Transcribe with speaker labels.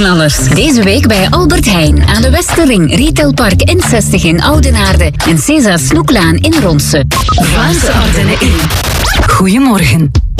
Speaker 1: prijsknallers. Deze week bij Albert Heijn aan de Westerring, Retailpark N60 in Oudenaarde en César Snoeklaan in Ronse. Vlaamse Ardennen in. Goedemorgen.